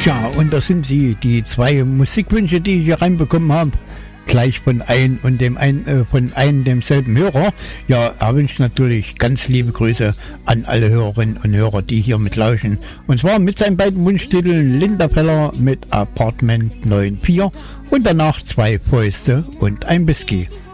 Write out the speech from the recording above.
Tja, und das sind sie, die zwei Musikwünsche, die ich hier reinbekommen habe. Gleich von einem demselben Hörer. Ja, er wünscht natürlich ganz liebe Grüße an alle Hörerinnen und Hörer, die hier mitlauschen. Und zwar mit seinen beiden Wunschtiteln Linda Feller mit Apartment 94 und danach zwei Fäuste und ein Whisky.